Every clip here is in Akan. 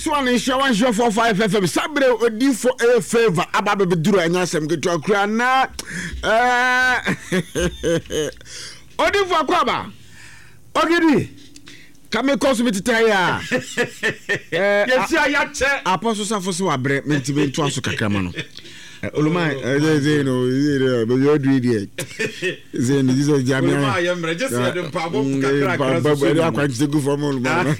This one is your 145 FM. Sabre odi for a favor. Aba be duro anya sem keto akura na. Odi for kwaba. Ogidi. Kame koso bititaya. Yesi ayache. Apostle safo se wabre mentibe nto aso kakrama no. Oluma no be you do it. Ze ni Jesus jamia. Oluma yemre just say dem pa bo kakra kakra so. Ba kwa nti go for mo oluma.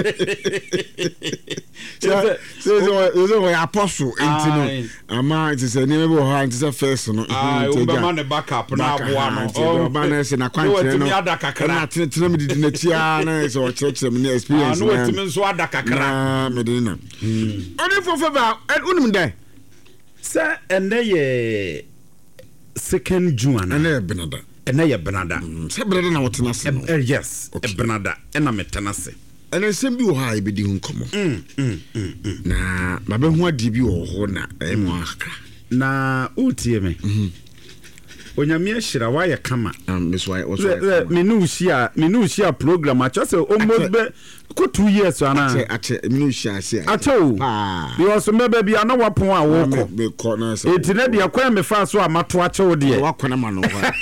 So we apostle enti no. Ama it say ni me bo ha enti say first no. Obama ne backup na aboa no. Obama na say na kwantre no. Na tena me didi na tia na so church me experience. No wetimi nso ada kakra. Me didi na. Only for favor unim dey. Sir, and they 2nd June. And they Benada. And they Benada. Say Benada na wotena se. Yes, Benada. And na metena se. And then same bi ha ibe di hunkomo. Na babe ho adi bi wo ho na emu akra. Na utie me. Onyame ahira wa ye kama. This why was me no share program at just almost be ko 2 years ana. Ache me no share say. Acho. Because maybe be ana wapon a wo ko. Be ko na say. Eti na dia kwa me fa so amato ache wo de. Wa kona ma no wa.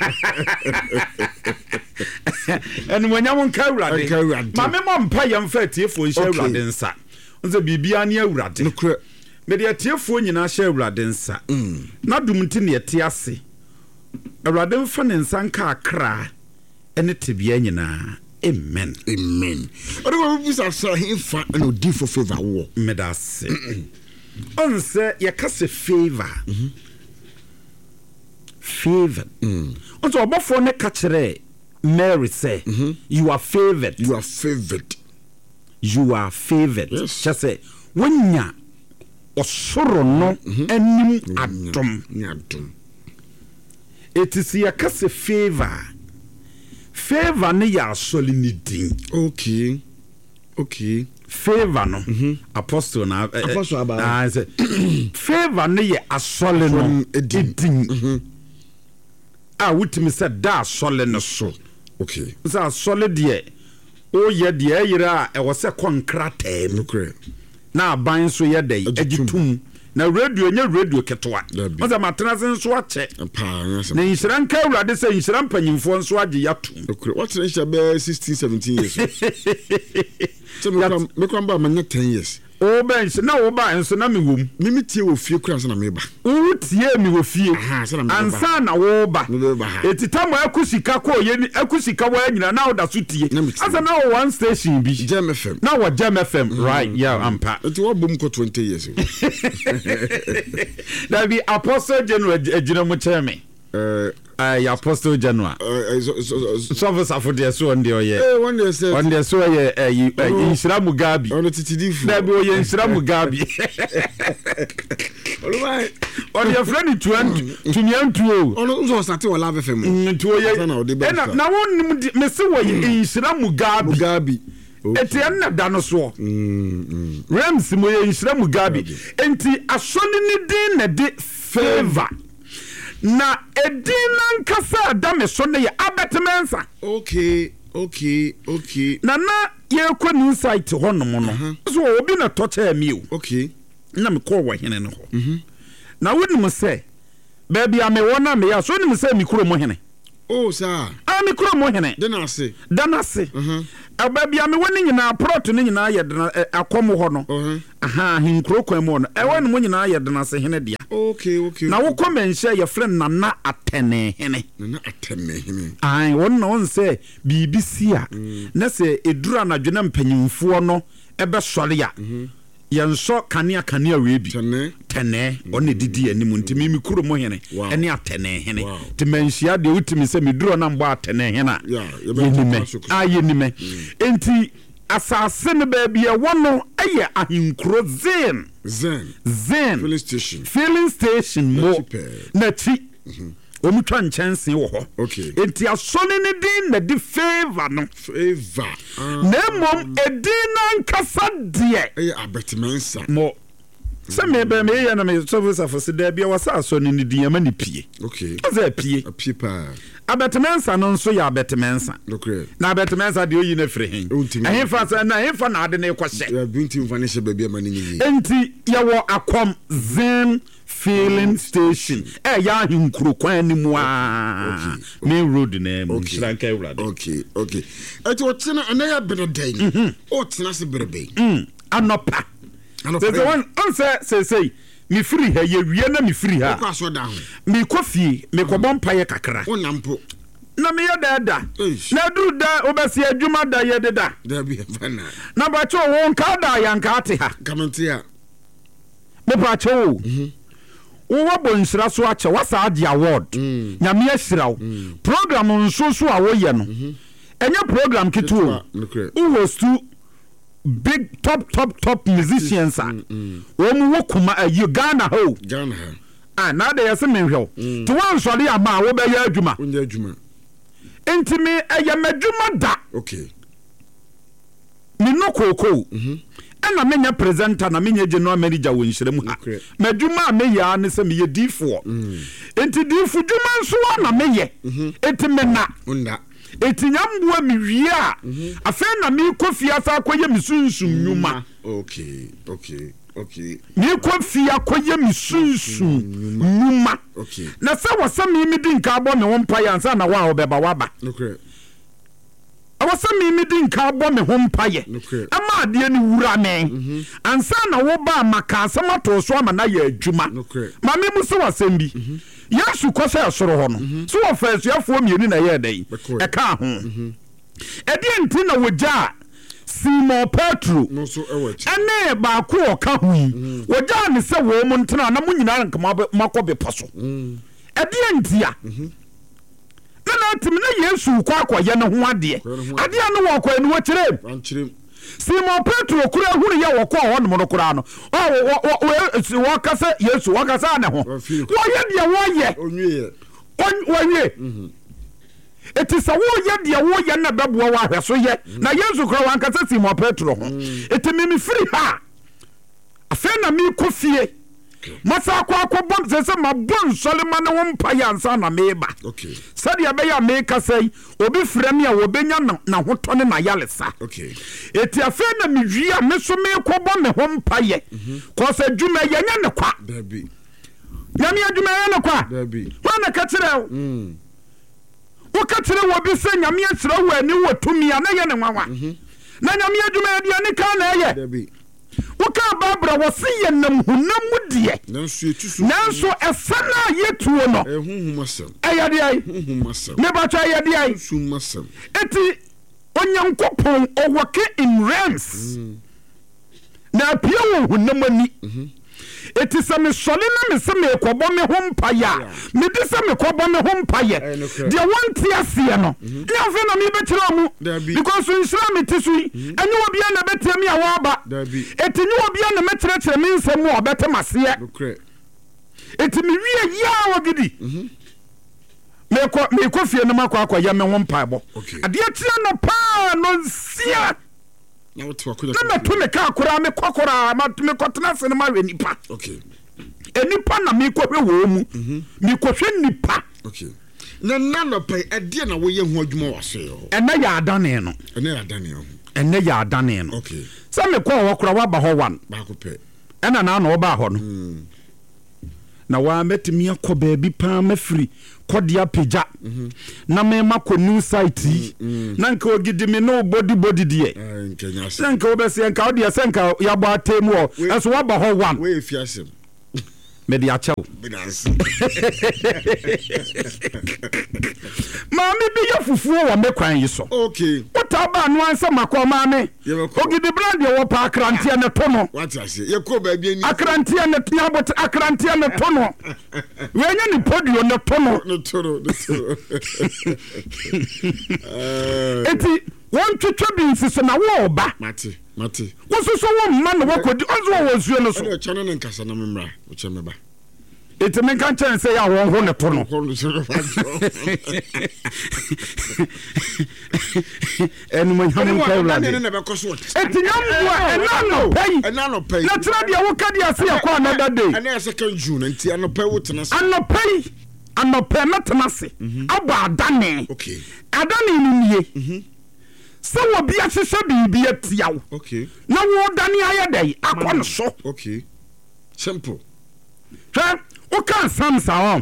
En wonyam nka awurade. Ma me mo mpa yam fa tiefo nhye awurade nsa. Nze bibia ne awurade. Me de tiefo nyina hye awurade nsa. Na dum nti ne yete ase. Awurade mfa ne nsa nka akra ene tebia nyina. Amen. Odo we bisa so hinfa and odi for favor wo. Medase. On say ye ka se favor. Favor. On so obofo ne ka kire Mary say, you are favored. You are favored. You are favored. Yes. Just say wonya osoro no anim adom. It is ye ka se favor. Favor ne ya asoli ni din. Okay. Favor no. Apostle na Apostle aba. Favor ne ye asoli no din. Wutimi said da asoli no so. Okay. So asoli de o ye de ayira e wo se konkra tem. Okay. Na aban so ye dey agitum. Na radio nya radio ketwa. Oza matena senso ache. Na insiran ka awurade se insiran panyimfo nso age yatum. Okay. What is be 16-17 years. So me kwamba manya 10 years. O bench na wo ba enso na me wom. Mimi tie wo fie kura so na me ba. Wo tie mi wo fie. Ansa na wo ba. Etitamo akusika ko ye akusika wa nyina na wo da so tie. Asa na wo one station bi. Jam FM. Na wo Jam FM. Right. Yeah, ampa. Eti wo bom ko 20 years. That be Apostle General ejina mo cheme. Apostle General. Service for the so on the oye. One day say. On the so ye Insira Mugabe. On the titidifu. Na be oye Insira Mugabe. Alright. On your friend to on so start to Love FM. To oye. Na won me se wo Insira Mugabe. Eti na dano so. Rams mo ye Insira Mugabe. Enti asoni ni din na de favor. Na edina nkasa adame so ne ye abetemensa. Okay. Na ye kwa ni insight ho no mo no. So obi na tocha mi o. Okay. Na me call wa hene no ho. Na woni mo say baby ame wona me ya so ni mo say mi kuro mo hene. Oh sir. Mi kuro mo hene. Danase. Baby ame woni nyina prot ni nyina ye dana akom ho no. Hinkro kwan mo no. Woni mo nyina ye dana se hene dia. Okay. Na wo comment your friend Nana Atene hene. Nana Atene hene. Ai won no say BBC a na se edura na dwena mpanyimfo no ebe sore ya. Yenso kanea we bi. Tene one didi animu ntimi mi kuro mo hene. Ene Atene hene. Ti menhia de utimi se mi duro na mbo Atene hene. Yenime. Enti asase ne baby e wono eye ahinkro Zen filling station mo na chi omutwa nchanse wo ho. Okay. Enti asone ne din na di favor no. Na mom edin na nkasa de eye abetimensa mo se me be me ye na me service for se da bia wasa asone ne din ama ne pie. Okay. Oza pie pa Abetemensa no nso ya abetemensa. Na abetemensa de oyi na frɛ hen. Ehfa sa na ehfa na ade na ekɔhyɛ. Ya binti mfa ne hyɛ baabi ama ne nyi. Enti ya wo akom Zen filling station. Ya ahinkuro kwan ni mu a. Main road na mu shranka ewrade. Okay. Eti o tena na ya beredan. O tena se berebe. Anopa. There's one say mi free ha ye wie na mi free ha. Kwa so da ho. Mi kofi, mi kobon paye kakra. Onampo. Na me yeda. Na du da obesi adwuma da ye deda. Da bi fana. Na ba cho won ka da yanka ate ha. Kamenti a. Me ba cho. Wo wabo nsira so ache wasa ade award. Nyame ahiraw. Program nso so a wo ye no. Enye program kitu. Who was to big top musicians wo kuma Ghana ho na de yese menhwew to wan sori ama wo be ya adwuma entimi madwuma da ni no koko na menya presenter na menya general manager wo nhirem ha madwuma me ya ne se me ye D4 enti D4 dwuma nso na meye enti me na etinyambua mi wie a afa na mi kofia sa akoye misunsum nyuma mi kofia akoye misunsum nyuma na se wasami mi di nka abo me ho mpa ya ansa na wa obeba waba awasami mi di nka abo me ho mpa ye ama ade ni wura men ansa na wo ba maka asama to so ama na ya adwuma ma me mu se wasembi Yesu kwasa asoro ho no so wo fa asuafo mienu na ye dan e ka ho e de nti na wogya Simon Petro no so ewachi ene ba ko o ka ho yi wogya ne se wo mu ntena na mu nyina nka makobe poso e de nti a na tim na Yesu kwa akoye ne ho ade no wo kwa ni wo kire Simon Petro kura huru ya woko ho no kura no wo kasa Yesu wo kasa ne ho wo ye dia wo ye onwie eti sa wo ye dia wo ye na beboa wa hweso ye na Yesu kura wan kasa Simon Petro ho eti mi free ha afa na mi kofie masa kwa bom se mabon solema ne wo mpa ya ansa na meba sadia be ya meka sei obi frem ya wo benya na hotone na yalesa eti afa na miwia me so me kobom me ho mpa ye ko se dwuma ye nya ne kwa nyame adwuma ye ne kwa wana ka kire wo ka kire wo bi se nyame akire wo ani wo tumi ya na ye ne nwanwa na nyame adwuma ye dia ne ka na ye Uka babra wasi ye nam hunamu die nanso esana yetuo no eyade ai ne ba cha eyade ai eti onyankopon owoke in realms na pia wo hunamu ani eti se me sole na me se me kobo me ho mpaya me di se me kobo me ho mpaye de wonti ase no ya fe na me be kire mu because insira me tisu enye obi na betia me awaba eti nye obi na me kire me nsem wo betemase eti me wie ya wogidi me ko fie na makwa ya me ho mpaebo ade kire no pa no sia na to me ka akora me kokora ma me kotena se na ma we nipa enipa na me kohwe wo mu me kohwe nipa na no pay ade na wo ye ho adwuma wase yo ene ya adane no se me ko wo kora wa ba ho wan ba ko pe ena na no ba ho no na wa metimi akoba bi pa mafiri kodia peja na me makonu site na nka ogidi me no body die nkenya nka obese nka odi senka ya bo atemu o eso wa ba ho wan we fiasem medi achew mami bi ya fufuo wa mekwan yi so wota ba no ansa makọ mami ogidi brand ye wo pa akrantia ne tono wati ase ye ko ba bi ani akrantia ne tiabot akrantia ne tono wenya ni podio ne tono eti won twetwe bi nsiso na wo ba mate wo so wo mma no wakodi onzo wo nsuo no so o chano ne nkasa na memra o cheme ba eti men kan chen se ya won ho ne tono enu mo nyamu ka wala eti nyamu enano pay na tra dia wo ka dia se ya kwa another day ana second June nti ano pay wo tena anɔpɛ mɛtena se abɔ adane adane no nie sɛ wɔbi ahyehyɛ biribi atia wo na wodane ayɛ dɛn akɔ no so simple hwɛ woka Psalms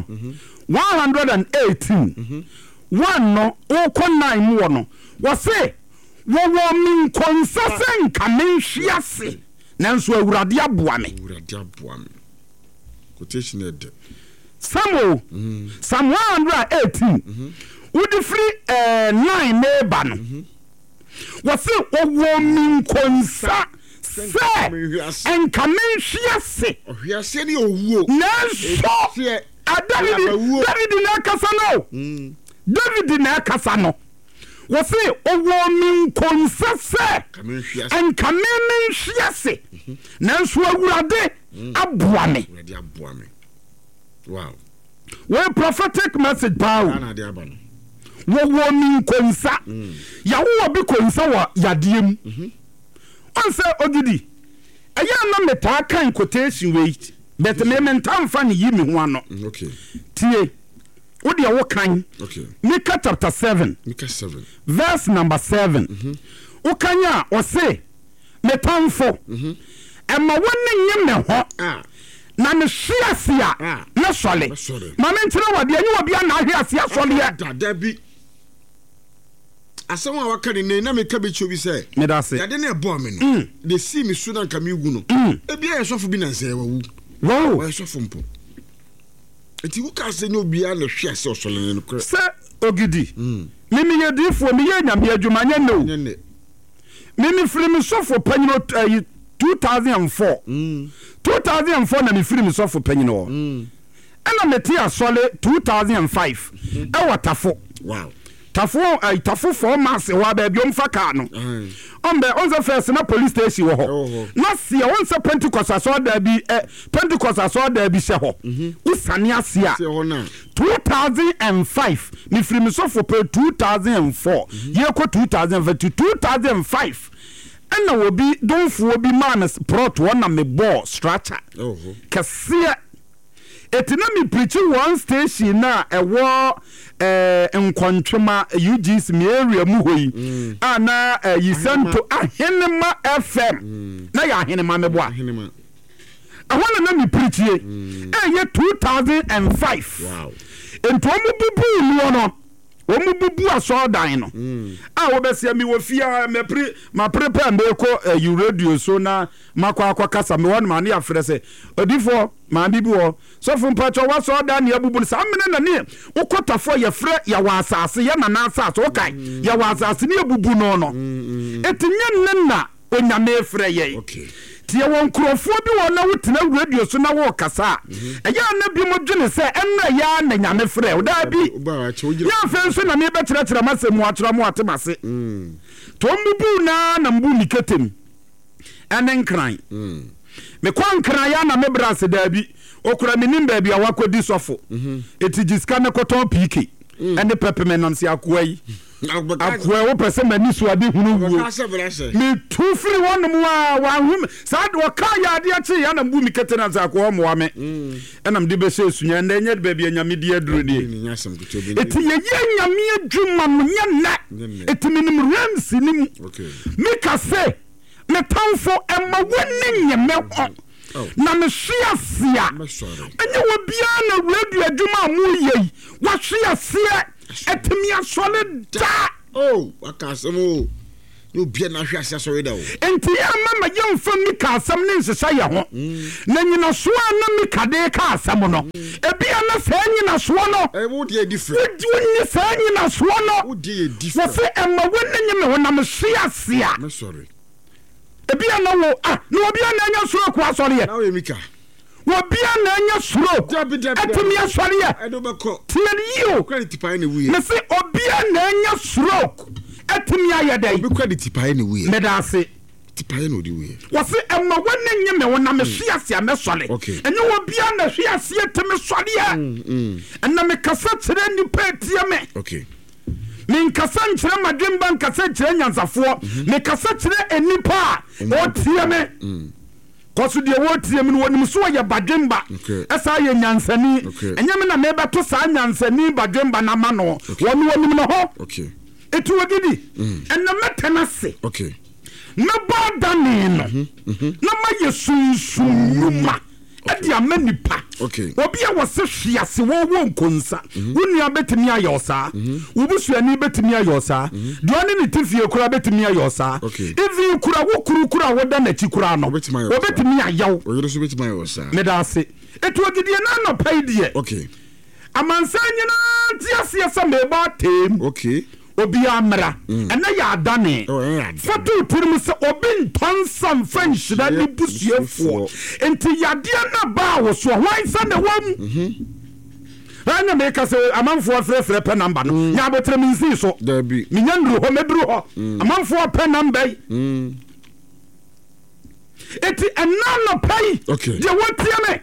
118 one no wokɔ 9 mu wɔ no wɔse wɔwɔ me nkɔnsa sɛ nka menhwe ase nanso Awurade aboa me quotation ed Psalm 118 wodi firi 9 neba no wɔse wɔwɔ me nkɔnsa sɛ nka menhwe ase ne owuo nanso David na akasa no David na akasa no wɔse ɔwɔ me nkɔnsa sɛ nka menhwe ase nanso Awurade aboa me. Wow. Well, prophetic message power. Wɔwɔ me nkɔnsa yawo bi kɔnsa wɔ yadiem ɔnsɛ ogidi ɛyɛ na metaa kan quotation wait but me mentamfa ne yi me ho ano tie wo de wo kan Micah chapter 7 verse number 7 wo kan a ɔse metamfo ɛma wonni nye me ho na me hwe ase a na sɔle ma me nkyerɛ wɔ de anyi wɔ bia na ahwe ase asɔle dabi asɛm a waka ne na meka bi chobi sɛ yade ne ɛbɔ me no de si me so na nka me gu no ebia yɛ sɔfo bi na nsɛ wawu yɛ sɔfo mpo enti wo ka sɛ ne obia na hwe ase ɔsɔle no kɔ sɛ ogidi mimi yɛ difo mi yɛ nyame adwuma nyɛ no mimi firi me sɔfo panyino 2004 na me firi me sɔfo panyino wɔ ɛna mete asɔle 2005 ɛwɔ tafo tafo for mass wa ba bi omfa ka no ombe onza first na police station wo ho na sia onza Pentecost aso da bi se ho usane ase a 2005 ni free me so for 2004 ye ko 2005 ana wo bi donfo bi man prot wona me ball structure kase etina mi preach one station na ewo nkontwema UG's me area mu hoyi ana yisanto ahenema FM na ya ahenema mebo ahenema ahona na mi preach ye 2005 wow ento mu bubu mu no omu bubu asodan no wo besia mi wo fia me prepare me ko radio so na makwa kasa me won ma na afre se odifo ma bibi wo so fu mpacho wa so da na abubu sa amene na ne ukotafo ye frɛ ya wa asase ye na asase wo kai ya wa asase ne abubu no etinye nna onyame frɛ ye okay tie won krofo bi won na wotena radio so na wo kasa eya na bi mo dwene se enna ya na nyame frɛ wo da bi ya fe so na me be kyerɛkyerɛ masɛm atwerɛ mo atemase to mbubu na mbu niketem ene nkran me kwa nkran ya na me brase da bi okura me nimba bi a wakodi sofo etigiska ne koton pk ene pepeme nam se akoa yi akwa wo pese mani so ade hunu wuo me tu firi wonum wa hum sad wo ka ya ade achi ya na mbu mi ketena za akwa mo wa me enam de be se sunya nda nya de bia nyame de aduro de eti ye nyame adwuma mo nya na eti minim rams nim me ka se me tamfo emma wonni nyame ho na me hwea sia enye wo bia na radio adwuma mo yei wa hwea sia etimia solid da akasemo no bia na hwe asia so da o enti ya mama yemfa mi ka asam ne nsesa ye ho na nyina so na mi kade ka asam no ebia na sa nyina so no wo de different wo sa nyina so no wo de different wo se emma wonni nyime ho na me hwe asia me sorry ebia na wo na obia na nya so ko asori ye na wo emika wobia na anya suro atumi asori ye edobeko tiyo credit pa ne wuye me se obia na anya suro atumi ayedai obi credit pa ne wuye medase tipaye no di wuye wose emma wonni nyime wo na me hwe asia me sole enye wobia na hwe asia temi sori ye enna me kasa kire ni patia me okay me kasa nkire madwemba kasa kire nyansafo me kasa kire enipa o tie me kɔso deɛ wɔtie mu no wɔnim so yɛ badwemba ɛsa yɛ nyansani ɛnyɛ me na mebɛto saa nyansani badwemba na ma no wɔnim no hɔ etu wagidi ɛna mɛtena se mɛbɔ dane no na mayɛ sunsunnuma ɛde ama nipa obi a wɔsɛ hwiase wɔwɔ nkonsa wo nua bɛtumi ayɛ ɔsaa wo busuani bɛtumi ayɛ ɔsaa deɛ ɔne ne tifie kora bɛtumi ayɛ ɔsaa ivi kura wo kura woda n'akyi kora no wɔbɛtumi ayɛw meda ase ɛtu agidie na anɔpa yi deɛ amansa nyinaa te aseɛ sɛ mebɔ atem obi amra ɛna yɛ adane fatu tirim sɛ obi ntonsa mfa nhyira ne busuafoɔ enti yadeɛ na baa wo so hwan sɛ na wam ɛna meka sɛ amanfoɔ frɛfrɛ pɛ namba no nya abotere me nsii so menya nduru hɔ mɛduru hɔ amanfoɔ pɛ namba yi eti ɛna no pɛi deɛ wɔtie me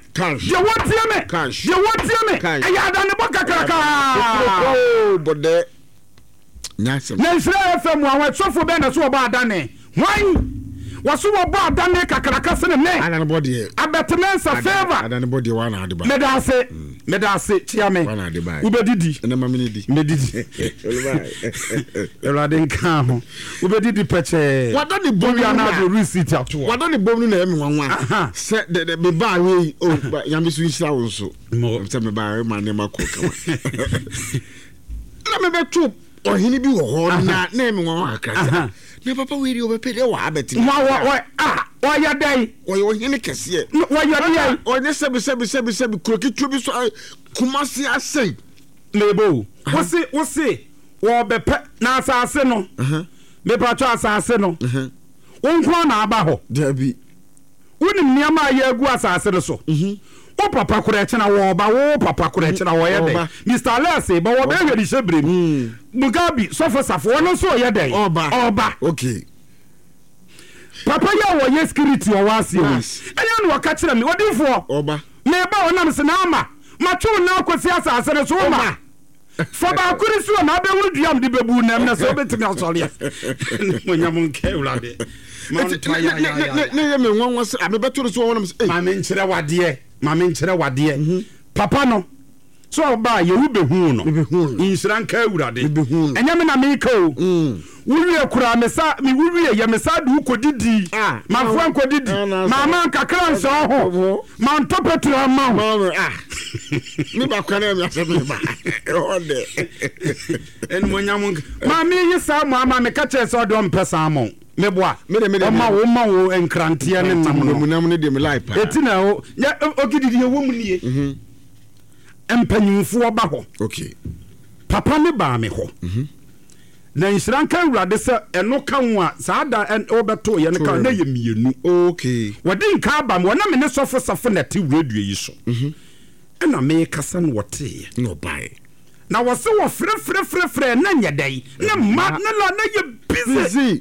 ɛyɛ adane bɔ kakraka na Israel FM wa sofo be na so oba adane hwan waso oba adane kakraka sene me adane body abetenensa favor adane body wa na ade ba medase tia me ubedidi na ma menidi medidi elade nka ho ubedidi peche wadane bom na do receipt ato wadane bom na emi wanwa se de be ba we o yame so nhira wo so se me ba ma ne makoka na me betu ohini bi wo ho na emi won akasa na papa we ri obepede wa abeti wa ya dai ohini kese wa ya dai onye sebi krokitu bi so kumasi asen lebo wosi wo bepe na asase no me pacho asase no wonko na aba ho dabi wonim niama ya egu asase no so o papa kura chena wo ba wo papa kura chena wo ye dey Mr. Lese ba wo be hwedi shebrem Mugabi sofo safo wono so ye dey oba okay papa ya wo ye security o wase o enya no waka kira me odifo oba me ba wonam se na ama matwo na akosi asase no so ma fo ba kuri so na be wuru duam de bebu nam na so betimi asole monyam nke ulade ne ye me wonwo se abebeto so wonam se ma me nkyere wade papa no so ba ye wu behu no insira nka awurade enya me na me ka o wuwie kura me sa me wuwie ye me sa du kodidi ma fo ankodidi mama kakra nso ho ma ntopetra ma me ba kwa na me asebe ba ode en monyam ma me yi sa mama me ka che so do mpesa mo meboa ma wo enkrantia ne nam ne de me life eti na o ogididi ye wo mu nie empanyimfo ba ho okay papa ne ba me ho na nshranka awurade se eno ka ho a saada obeto ye ne ka na ye mienu okay wadi nka ba me na me ne sofo na te radio yi so na me kasa no wote no bai na wose wo frefrefrefre na nyedai na ma na la na ye busy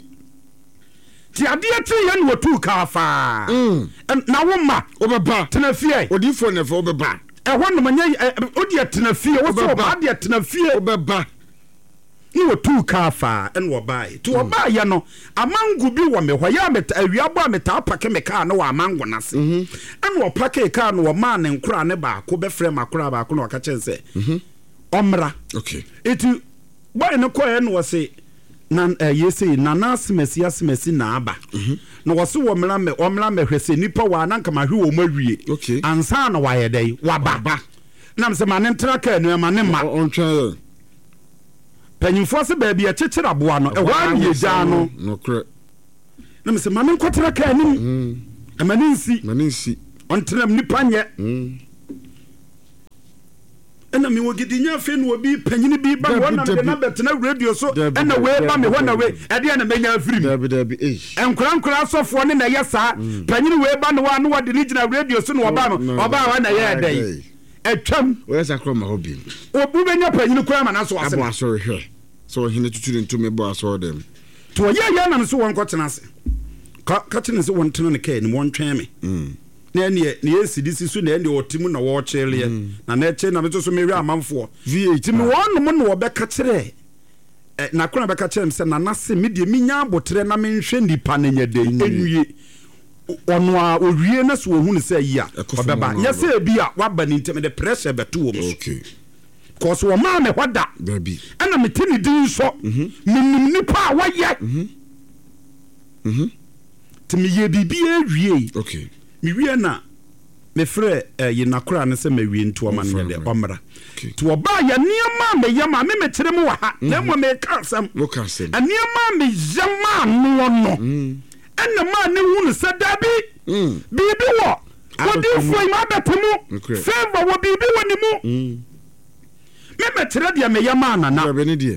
ti adie ti ye no tu ka fa na wo ma obeba tena fie odifo ne fa obeba ehwo no manya odi atena fie wo so ba ade atena fie obeba ni wo tu ka fa en wo bai to wo bai ye no amangu bi wo me ho ya meta awiabo ameta pake me ka no wa amangu nase en wo pake ka no wo ma ne nkura ne ba ko be frame akura ba ko no ka chense omra okay eti boy no ko en wo se nan yesi nana smesi na aba na wose wo mra me hwese nipa wa na nkama hwe wo mawie ansa na wa yedai waba nam se mane ntra ka anu mane ma ontwa panyimfo se ba bia chechira boa no ehwa ye ja no nokre nam se mane nkotra ka anim mane nsi ontram nipa nye ena mi wogidinya fe no obi panyini bi ba wona de na betena radio so ena we ba me wona we ade na menya afiri dabi enkura asofo ne na yesa panyini we ba no wa no wade ni gina radio so no oba wa na ye dai etwam we yesa kro ma hobi obu benya panyini kura ma na so ase abo asori hwe so hine tuturi ntumi bo aso dem to ye na so won kotena ase ka tena se won tena ne ka ni won twɛn me na ne yesidisi so na ne otimu na wo kyele na eche na meto so mewi amanfo VAT mi won no no obeka kire na kona beka kire se na nase me de minya abotre na menhwe nipa na nyade enwie ono a owie na so ohunu say yi a obeba nya say bi a waba ni ntem de pressure beto wo so okay cause wo ma me hoda baby ana me tini din so minnim nipa a waye timi ye bibia wie okay mi wie na me frɛ ye nakora ne sɛ me wie nto ma ne de omra to oba ya niema me yama me kyerɛ mu wa ha na mo me ka asam niema me yama no no ɛna ma ne hunu sɛ dabi bibi wɔ wodi foi ma betemu favor wo bibi wɔ ni mu me kyerɛ de me yama nana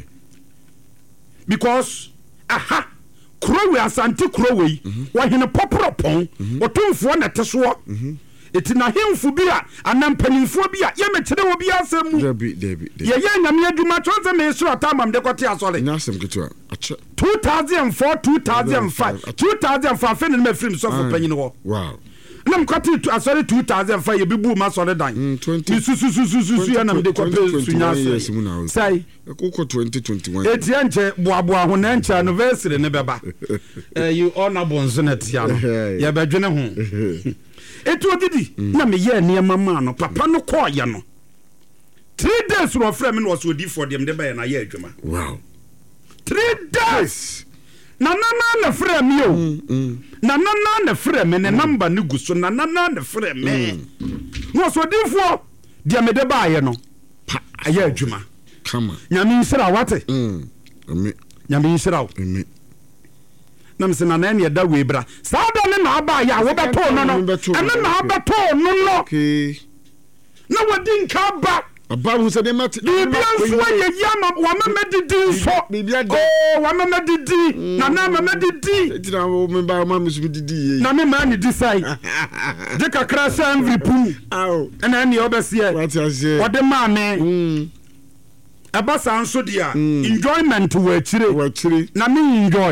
because aha krowe asante krowe wo hene popropon otomfo na tesoɔ eti na hemfu bi a anampanimfo bi a ye me kyerɛ wo bi asɛm mu ye nyame adwuma twonse me so atamam de kote asɔre na asɛm ketewa 2004 2005 fe ne me film so for panyin ho wow nam kote asɔre 2005 ye bi bu ma asɔre dan mi susu ya nam de kote sunya sai ekoko 2021 eti enche boaboa ho na enche anniversary ne beba you honorable nsonet ya no ye bedwene ho etu ogidi na me ye niema ma no papa no call ya no 3 days ro frɛ me no so di for dem de ba na ye adwuma wow 3 days na frɛ me o na frɛ me ne number ne guso na frɛ me no so di for de me de ba ye no aye adwuma kama nyame nsira wate ame nyame nsira o nam se na ne da we bra sa da ne na aba ya wo beto no ene na abeto no okay na wadi nka ba ababu se de mate bibia nso ye yama wa mama didi so bibia de wa mama didi na mama didi tina wo me ba mama so didi na me ma ni di sai de kakra sa envy pum aw ena ne obese e what you say ode ma me abasa nso dia enjoyment wa chire na me enjoy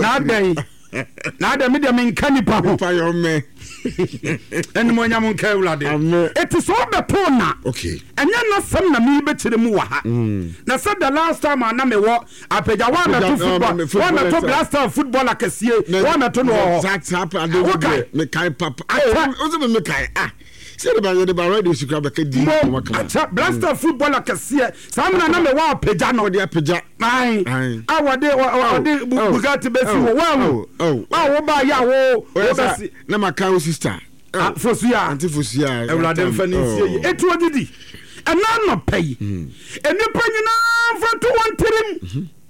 na da me de me nkani pa ho pa yo me eni mo nya mo nka ulade eti so beto na okay enya na sam na me be chire mu wa ha na said the last time na me wo apeja wa na to football wa na to blast football akasie wa na to no exact happen me kai papa o me kai say the band the radio secret be di mo kama blaster football akasie samna na me wa apeja no de apeja ai awade Bugatti be fi wo wo ba ya wo besi na maka sister fosia anti fosia ewlade mfani sie etu odidi ena no pay enipa nyina fa to wantirim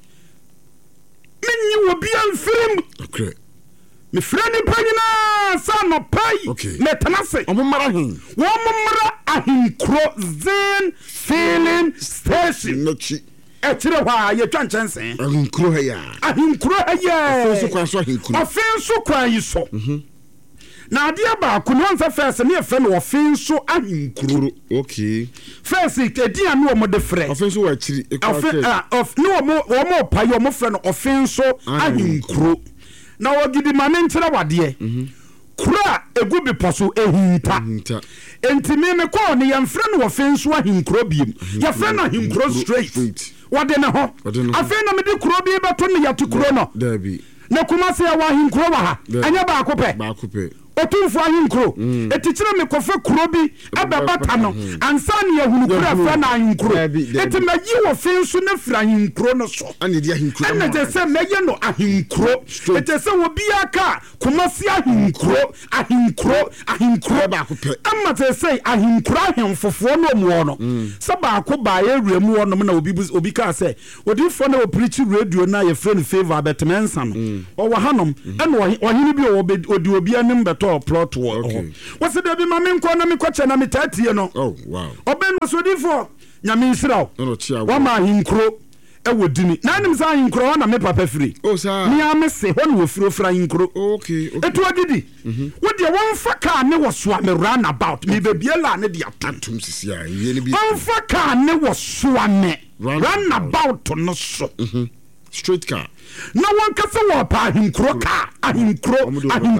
minni wo bia mfirim okay me freni panyina sa no pay me tanase omumara hin wo mumara ahinkro zen feeling station nochi etire hwa ye twanchense ahinkro ha ya ofenso kwa so ahinkro ofenso kwa yi so na adia ba ko no nfa first me fe no ofenso ahinkro okay first edia no mo de frɛ ofenso wa chiri of no mo pay mo frɛ no ofenso ahinkro na wogidi ma me nkyere wade kura egu bi poso ehinta entimi me ko ne yemfre no ofenso ahinkro biem yefre no ahinkro straight wade ne ho afen na me de kuro bi beto ne yate kuro no dabi na kuma se wa ahinkro wa ha anya ba akopɛ otumfo ahinkro etikyere me kofe kuro bi ababata no ansa ne yahunu kura fra na ahinkro etimayi wo fenso na fra ahinkro no so ane di ahinkro ane je se meye no ahinkro ete se wo bia ka kuma si ahinkro ba akopɛ amma te se ahinkro ahemfofo no mu no se ba ko ba ye wremu no na obi ka se odifo na o preach radio na ye friend favor betmensa no o wa hanom ene o hini bi odi obi anim beto plot wo what's the be ma me nko na me kwache na me tatie no oh wow oben no so difo nyame nsiraw no chia wa ma hinkro e wodini na nim sa hinkro na me papa firi oh sa me am se ho no firo fra hinkro okay etu agidi wo de won fa ka ne wo so me run about me be biela ne de atantum sisi a ye ne bi won fa ka ne wo so me run about no so straight car na wan ka se wo pa hinkro ka ahinkro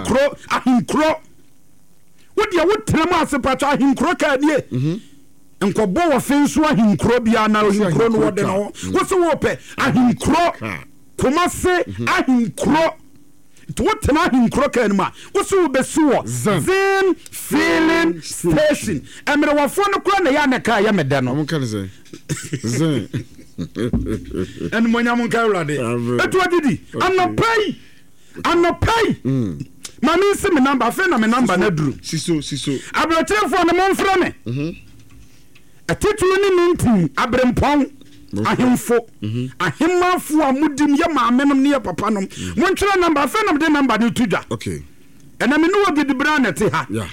wo de wo trem asepacha ahinkro ka die enkobo wo fenso ahinkro bia na ahinkro no wode no wo se wo pe ahinkro kuma se ahinkro what na hinkro kan ma wo so be so Zen filling station emre wafo no kura na ya na ka ya mede no kan say Zen en monyam kan urade etu adidi anopai mami se me number fe na me number na duru siso abrotrefo na mo mfra me atitu ni minti abrempon ahemfo ahemmafo amudim ye maamenom ne ye papanom mo ntwere number fe na de number ni tudwa okay ena me no wogidi bra na te ha yeah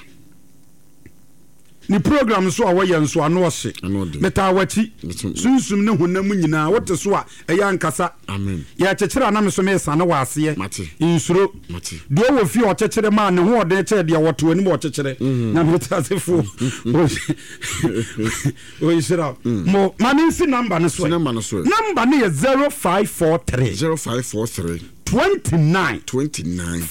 ni program so awo ye nso ano ose meta wachi sunsum ne honam nyina wote so a eya nkasa amen ya chechera na me so me sane wase insuro do wo fi o chechere ma ne ho ode che de woto ani mo chechere na meta asefo o isira mo maninsi number ne so number ne ye 0543 0543 29